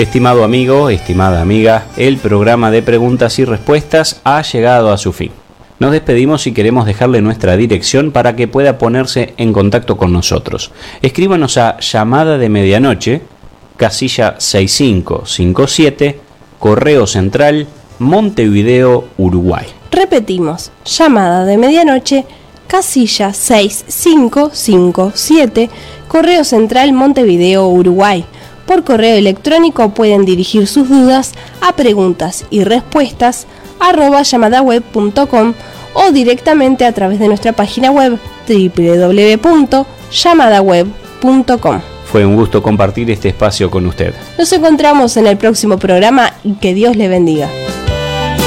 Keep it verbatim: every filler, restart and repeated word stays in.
Estimado amigo, estimada amiga, el programa de preguntas y respuestas ha llegado a su fin. Nos despedimos y queremos dejarle nuestra dirección para que pueda ponerse en contacto con nosotros. Escríbanos a llamada de medianoche, casilla seis cinco cinco siete, Correo Central, Montevideo, Uruguay. Repetimos, llamada de medianoche, casilla seis cinco cinco siete, Correo Central, Montevideo, Uruguay. Por correo electrónico pueden dirigir sus dudas a preguntas y respuestas arroba llamadaweb punto com o directamente a través de nuestra página web doble u doble u doble u punto llamadaweb punto com. Fue un gusto compartir este espacio con usted. Nos encontramos en el próximo programa y que Dios le bendiga.